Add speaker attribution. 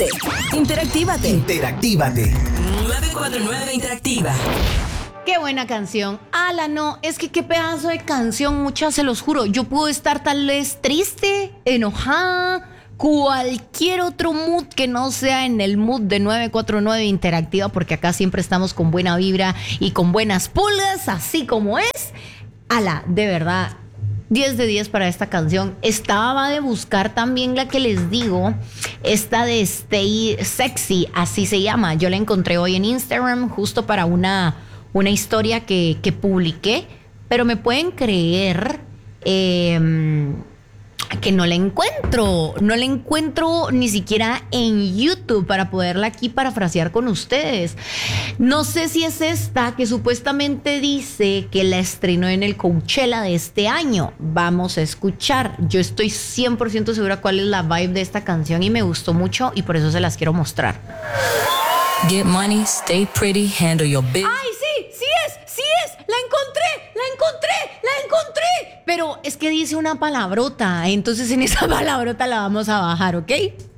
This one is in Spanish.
Speaker 1: Interactívate.
Speaker 2: 949 Interactiva.
Speaker 3: Qué buena canción. Ala, no, es que qué pedazo de canción, muchas, se los juro. Yo puedo estar tal vez triste, enojada, cualquier otro mood que no sea en el mood de 949 Interactiva, porque acá siempre estamos con buena vibra y con buenas pulgas, así como es. Ala, de verdad, 10 de 10 para esta canción. Estaba de buscar también la que les digo, esta de Stay Sexy, así se llama. Yo la encontré hoy en Instagram justo para una historia que publiqué, pero me pueden creer que no la encuentro ni siquiera en YouTube para poderla aquí parafrasear con ustedes. No sé si es esta que supuestamente dice que la estrenó en el Coachella de este año. Vamos a escuchar. Yo estoy 100% segura cuál es la vibe de esta canción y me gustó mucho y por eso se las quiero mostrar.
Speaker 2: Get money, stay pretty, handle your business.
Speaker 3: ¡Ay, sí es! ¡La encontré! Pero es que dice una palabrota, entonces en esa palabrota la vamos a bajar, ¿ok?